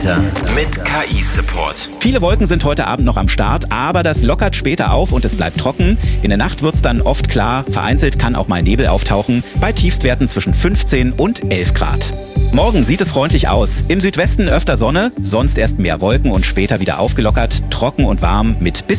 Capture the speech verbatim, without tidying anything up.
Mit K I-Support. Viele Wolken sind heute Abend noch am Start, aber das lockert später auf und es bleibt trocken. In der Nacht wird's dann oft klar, vereinzelt kann auch mal Nebel auftauchen, bei Tiefstwerten zwischen fünfzehn und elf Grad. Morgen sieht es freundlich aus. Im Südwesten öfter Sonne, sonst erst mehr Wolken und später wieder aufgelockert, trocken und warm mit bis